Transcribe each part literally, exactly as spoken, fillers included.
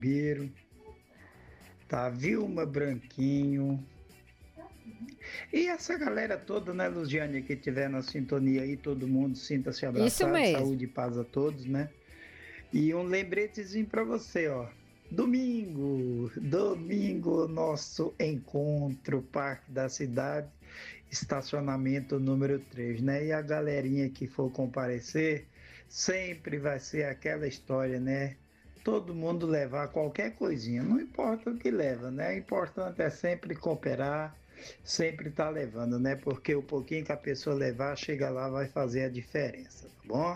Ribeiro, tá? Vilma Branquinho. E essa galera toda, né, Luziane, que tiver na sintonia aí, todo mundo sinta-se Isso abraçado, mesmo. saúde e paz a todos, né? E um lembretezinho para você, ó. Domingo, domingo, nosso encontro, Parque da Cidade, estacionamento número três, né? E a galerinha que for comparecer, sempre vai ser aquela história, né? Todo mundo levar qualquer coisinha, não importa o que leva, né? O importante é sempre cooperar, sempre estar tá levando, né? Porque o pouquinho que a pessoa levar, chega lá, vai fazer a diferença, tá bom?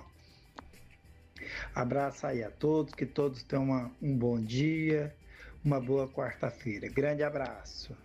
Abraço aí a todos, que todos tenham uma, um bom dia, uma boa quarta-feira. Grande abraço.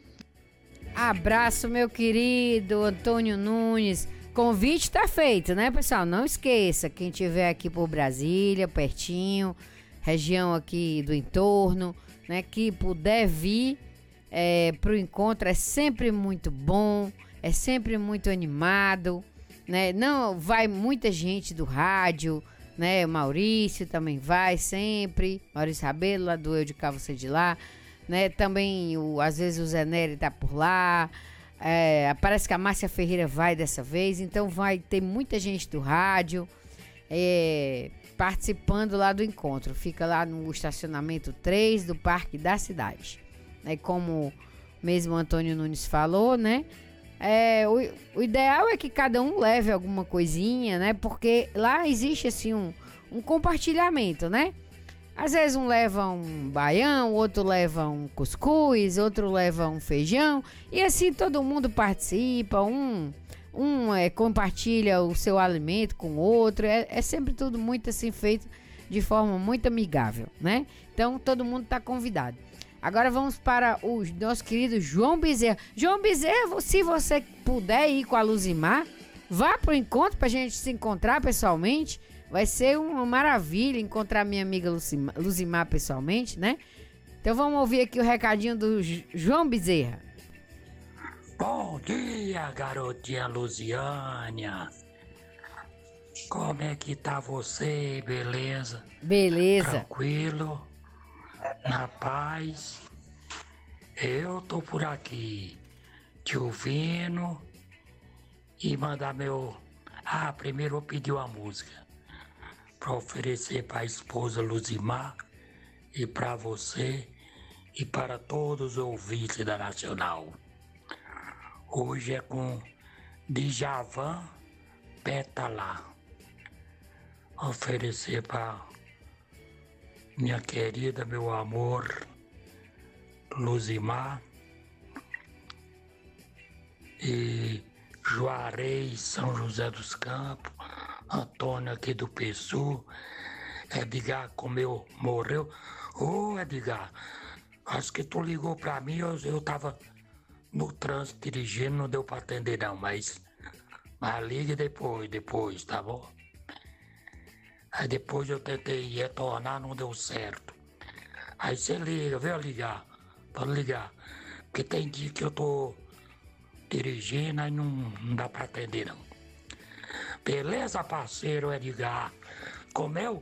Abraço, meu querido Antônio Nunes. Convite tá feito, né, pessoal? Não esqueça, quem tiver aqui por Brasília, pertinho, região aqui do entorno, né, que puder vir é, pro encontro, é sempre muito bom, é sempre muito animado, né? Não vai muita gente do rádio, né? Maurício também vai sempre, Maurício Rabelo, lá do Eu de Cá, Você de Lá, né? Também, o, às vezes, o Zé Nery tá por lá, é, parece que a Márcia Ferreira vai dessa vez, então vai ter muita gente do rádio é, participando lá do encontro. Fica lá no estacionamento três do Parque da Cidade, né? Como mesmo o Antônio Nunes falou, né? É, o, o ideal é que cada um leve alguma coisinha, né? Porque lá existe assim um, um compartilhamento, né? Às vezes um leva um baião, outro leva um cuscuz, outro leva um feijão, e assim todo mundo participa, um, um é, compartilha o seu alimento com o outro, é, é sempre tudo muito assim feito de forma muito amigável, né? Então todo mundo está convidado. Agora vamos para o nosso querido João Bezerra. João Bezerra, se você puder ir com a Luzimar, vá pro encontro pra gente se encontrar pessoalmente. Vai ser uma maravilha encontrar minha amiga Luzimar, Luzimar pessoalmente, né? Então vamos ouvir aqui o recadinho do João Bezerra. Bom dia, garotinha Luziânia. Como é que tá você, beleza? Beleza. Tranquilo? Na paz? Eu tô por aqui te ouvindo e mandar meu... Ah, primeiro eu pedi uma música para oferecer para a esposa Luzimar e para você e para todos os ouvintes da Nacional. Hoje é com Djavan Pétala. Oferecer para minha querida, meu amor, Luzimar e Juarez, São José dos Campos, Antônio aqui do Pessu, Edgar comeu, morreu. Ô oh, Edgar, acho que tu ligou pra mim, eu, eu tava no trânsito dirigindo, não deu pra atender não, mas, mas ligue depois, depois, tá bom? Aí depois eu tentei retornar, não deu certo. Aí você liga, veio ligar, pode ligar, porque tem dia que eu tô dirigindo, aí não, não dá pra atender não. Beleza, parceiro Edgar? Comeu?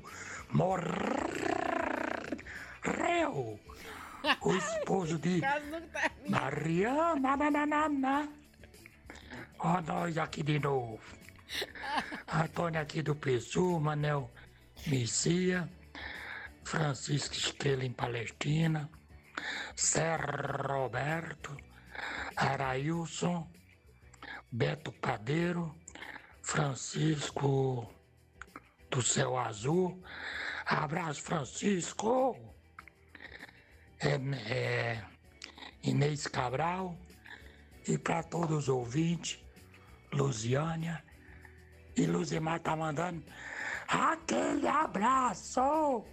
Morreu! O esposo de Mariana, nananana. Ó, nós aqui de novo. Antônio aqui do Pessu, Manel Messia, Francisco Estrela em Palestina, Serra Roberto, Arailson, Beto Padeiro, Francisco do Céu Azul. Abraço, Francisco. É, é, Inês Cabral. E para todos os ouvintes, Luziânia. E Luzimar tá mandando aquele abraço.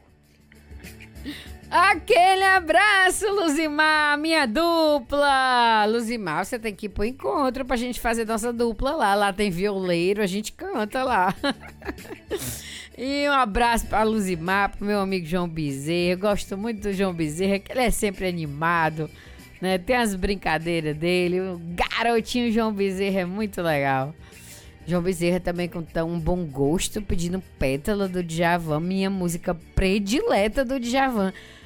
Aquele abraço, Luzimar, minha dupla. Luzimar, você tem que ir pro encontro pra gente fazer nossa dupla lá. Lá tem violeiro, a gente canta lá. E um abraço pra Luzimar, pro meu amigo João Bezerra. Eu gosto muito do João Bezerra, que ele é sempre animado, né? Tem as brincadeiras dele. O garotinho João Bezerra é muito legal. João Bezerra também com tão um bom gosto, pedindo Pétala do Djavan, minha música predileta do Djavan.